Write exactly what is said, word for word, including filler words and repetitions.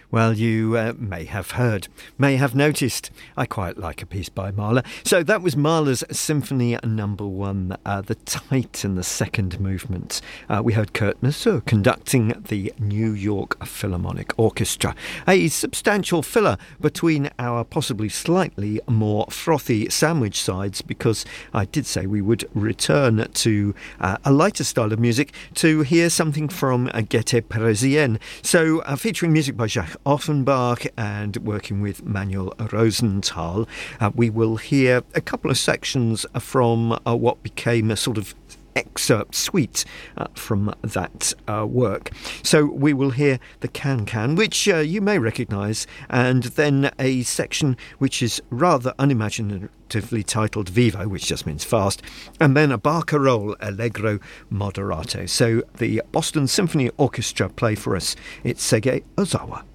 Well, you uh, may have heard, may have noticed, I quite like a piece by Mahler. So that was Mahler's Symphony Number One, uh, the Titan, the second movement. Uh, we heard Kurt Masur conducting the New York Philharmonic Orchestra, a substantial filler between our possibly slightly more frothy sandwich sides, because I did say we would return to uh, a lighter style of music to hear something from uh, Gaieté Parisienne. So uh, featuring music by Jacques Offenbach and working with Manuel Rosenthal, uh, we will hear a couple of sections from uh, what became a sort of excerpt suite uh, from that uh, work. So we will hear the Can-Can, which uh, you may recognise, and then a section which is rather unimaginatively titled Vivo, which just means fast, and then a Barcarolle Allegro Moderato. So the Boston Symphony Orchestra play for us. It's Seiji Ozawa.